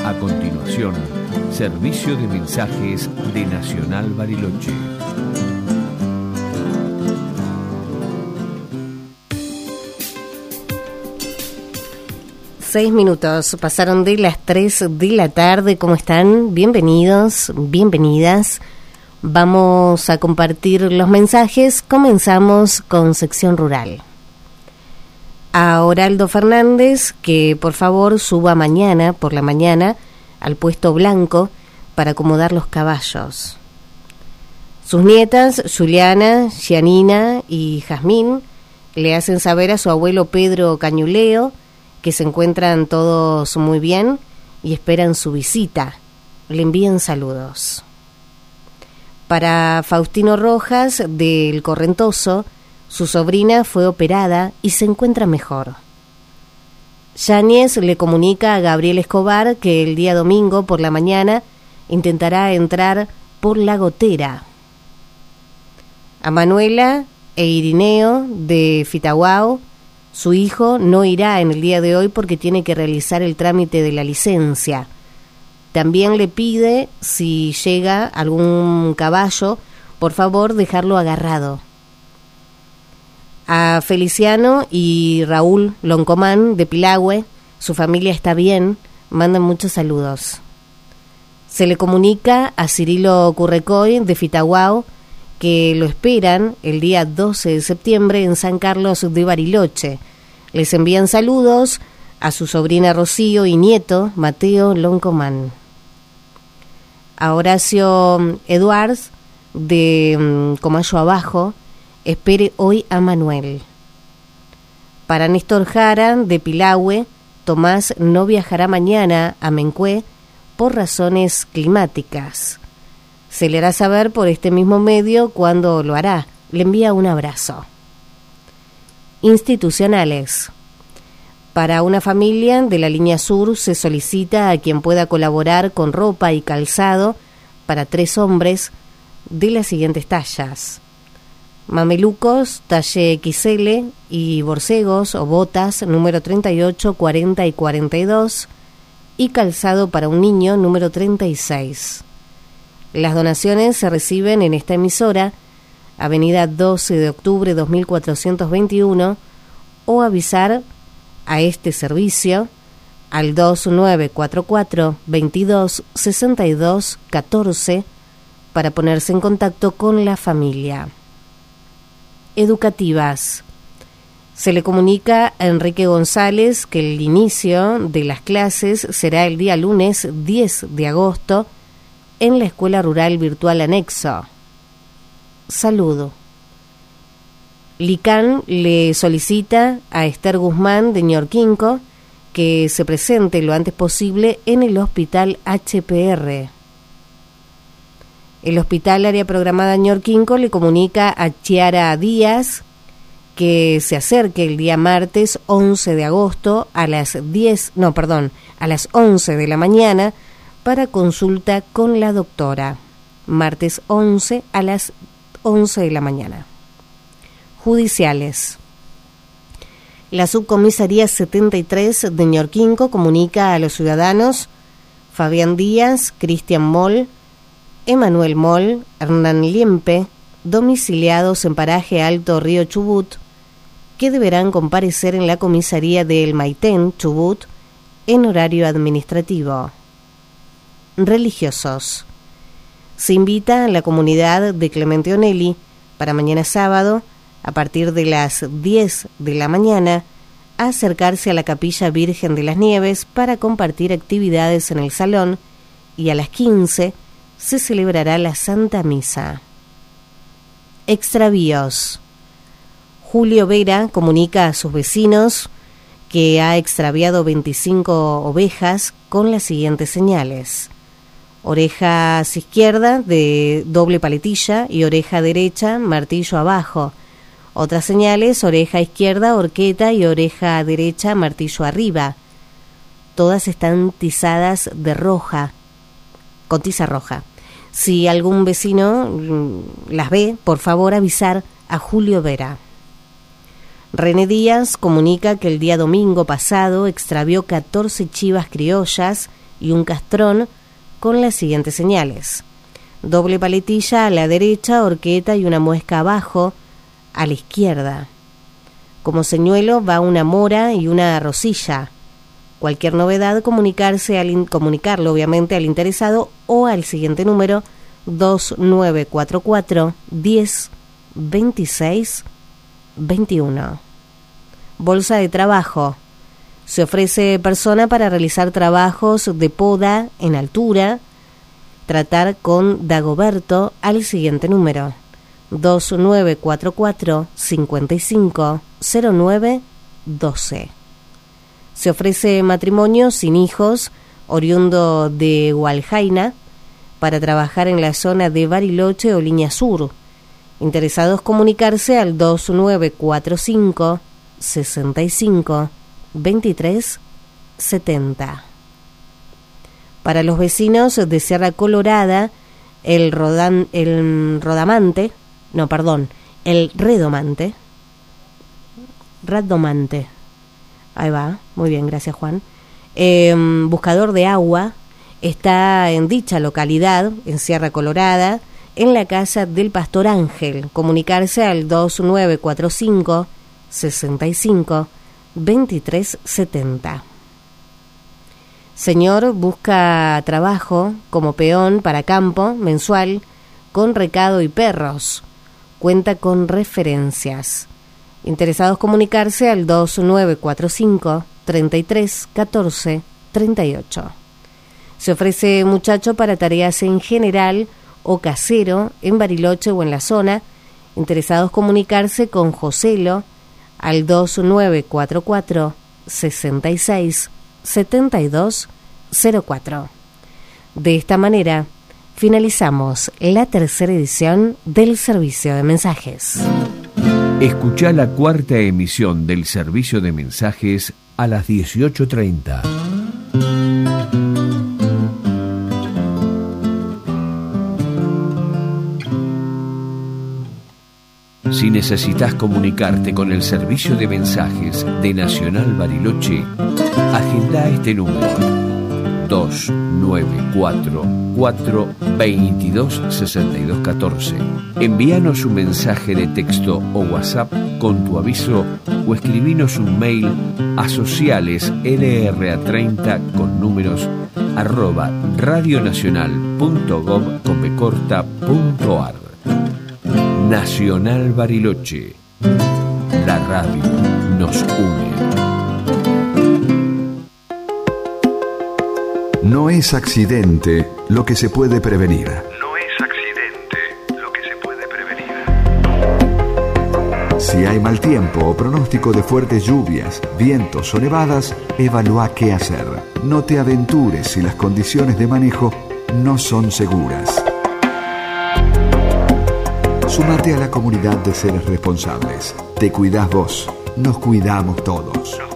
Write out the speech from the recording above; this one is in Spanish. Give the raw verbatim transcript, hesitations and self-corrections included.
A continuación, servicio de mensajes de Nacional Bariloche. Seis minutos pasaron de las tres de la tarde. ¿Cómo están? Bienvenidos, bienvenidas. Vamos a compartir los mensajes. Comenzamos con sección rural. A Oraldo Fernández que por favor suba mañana por la mañana al puesto blanco para acomodar los caballos. Sus nietas, Juliana, Gianina y Jazmín, le hacen saber a su abuelo Pedro Cañuleo que se encuentran todos muy bien y esperan su visita. Le envían saludos. Para Faustino Rojas, del Correntoso, su sobrina fue operada y se encuentra mejor. Yáñez le comunica a Gabriel Escobar que el día domingo por la mañana intentará entrar por La Gotera. A Manuela e Irineo, de Fitaguao, su hijo no irá en el día de hoy porque tiene que realizar el trámite de la licencia. También le pide, si llega algún caballo, por favor dejarlo agarrado. A Feliciano y Raúl Loncomán, de Pilahue, su familia está bien, mandan muchos saludos. Se le comunica a Cirilo Currecoy, de Fitaguao, que lo esperan el día doce de septiembre en San Carlos de Bariloche. Les envían saludos a su sobrina Rocío y nieto Mateo Loncomán. A Horacio Eduards, de um, Comayo Abajo, espere hoy a Manuel. Para Néstor Jara, de Pilahue, Tomás no viajará mañana a Mencué por razones climáticas. Se le hará saber por este mismo medio cuándo lo hará. Le envía un abrazo. Institucionales. Para una familia de la línea sur se solicita a quien pueda colaborar con ropa y calzado para tres hombres de las siguientes tallas: mamelucos, talle equis ele, y borcegos o botas número treinta y ocho, cuarenta y cuarenta y dos, y calzado para un niño número treinta y seis. Las donaciones se reciben en esta emisora, Avenida doce de octubre dos mil cuatrocientos veintiuno, o avisar a este servicio al dos nueve cuatro cuatro, veintidós, sesenta y dos, catorce para ponerse en contacto con la familia. Educativas. Se le comunica a Enrique González que el inicio de las clases será el día lunes diez de agosto en la Escuela Rural Virtual Anexo. Saludo. Licán le solicita a Esther Guzmán, de Ñorquinco, que se presente lo antes posible en el Hospital hache pe erre. El Hospital Área Programada Ñorquinco le comunica a Chiara Díaz que se acerque el día martes once de agosto a las diez, no, perdón, a las once de la mañana para consulta con la doctora. Martes once a las once de la mañana. Judiciales. La subcomisaría setenta y tres de Ñorquinco comunica a los ciudadanos Fabián Díaz, Cristian Moll, Emanuel Moll, Hernán Liempe, domiciliados en paraje Alto Río Chubut, que deberán comparecer en la comisaría de El Maitén, Chubut, en horario administrativo. Religiosos. Se invita a la comunidad de Clemente Onelli para mañana sábado, a partir de las diez de la mañana, a acercarse a la Capilla Virgen de las Nieves para compartir actividades en el salón, y a las quince se celebrará la Santa Misa. Extravíos. Julio Vera comunica a sus vecinos que ha extraviado veinticinco ovejas con las siguientes señales: orejas izquierda de doble paletilla y oreja derecha martillo abajo. Otras señales: oreja izquierda horqueta y oreja derecha martillo arriba. Todas están tizadas de roja, con tiza roja. Si algún vecino las ve, por favor avisar a Julio Vera. René Díaz comunica que el día domingo pasado extravió catorce chivas criollas y un castrón con las siguientes señales: doble paletilla a la derecha, horqueta y una muesca abajo a la izquierda. Como señuelo va una mora y una rosilla. Cualquier novedad, comunicarse al in- comunicarlo obviamente al interesado o al siguiente número dos nueve cuatro cuatro, diez, veintiséis, veintiuno. Bolsa de trabajo. Se ofrece persona para realizar trabajos de poda en altura. Tratar con Dagoberto al siguiente número dos nueve cuatro cuatro, cincuenta y cinco, cero nueve, doce. Se ofrece matrimonio sin hijos, oriundo de Hualjaina, para trabajar en la zona de Bariloche o Línea Sur. Interesados, comunicarse al dos nueve cuatro cinco, sesenta y cinco, veintitrés, setenta. Para los vecinos de Sierra Colorada, el, rodan, el rodamante, no, perdón, el redomante, radomante, ahí va, muy bien, gracias Juan, eh, buscador de agua, está en dicha localidad, en Sierra Colorada, en la casa del Pastor Ángel. Comunicarse al dos nueve cuatro cinco, sesenta y cinco, veintitrés, setenta. Señor busca trabajo como peón para campo mensual con recado y perros. Cuenta con referencias. Interesados, comunicarse al dos nueve cuatro cinco, treinta y tres, catorce, treinta y ocho. Se ofrece muchacho para tareas en general o casero en Bariloche o en la zona. Interesados, comunicarse con Joselo al dos nueve cuatro cuatro, sesenta y seis, setenta y dos, cero cuatro. De esta manera finalizamos la tercera edición del servicio de mensajes. Escuchá la cuarta emisión del servicio de mensajes a las dieciocho treinta. Si necesitas comunicarte con el servicio de mensajes de Nacional Bariloche, agenda este número dos nueve cuatro cuatro, veintidós, sesenta y dos, catorce. Envíanos un mensaje de texto o WhatsApp con tu aviso o escribinos un mail a sociales l r a treinta con números arroba radionacional.gov.ar. Nacional Bariloche. La radio nos une. No es accidente lo que se puede prevenir. No es accidente lo que se puede prevenir. Si hay mal tiempo o pronóstico de fuertes lluvias, vientos o nevadas, evalúa qué hacer. No te aventures si las condiciones de manejo no son seguras. Sumate a la comunidad de seres responsables. Te cuidás vos, nos cuidamos todos.